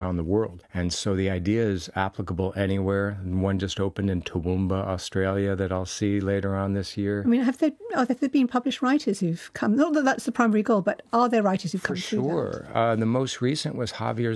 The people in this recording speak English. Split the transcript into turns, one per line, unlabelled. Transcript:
around the world. And so the idea is applicable anywhere. One just opened in Toowoomba, Australia, that I'll see later on this year.
I mean, have there been published writers who've come? Not that that's the primary goal, but are there writers who've come through that?
For sure. The most recent was Javier